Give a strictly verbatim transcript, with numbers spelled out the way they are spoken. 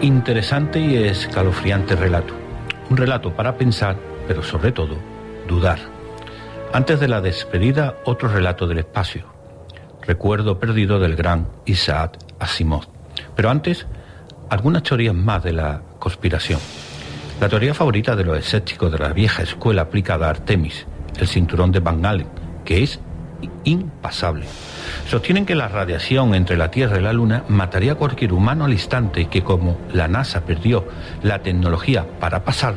Interesante y escalofriante relato. Un relato para pensar, pero sobre todo, dudar. Antes de la despedida, otro relato del espacio. Recuerdo perdido del gran Isaac Asimov. Pero antes, algunas teorías más de la conspiración. La teoría favorita de los escépticos de la vieja escuela aplicada a Artemis, el cinturón de Van Allen, que es impasable. Sostienen que la radiación entre la Tierra y la Luna mataría a cualquier humano al instante y que como la NASA perdió la tecnología para pasar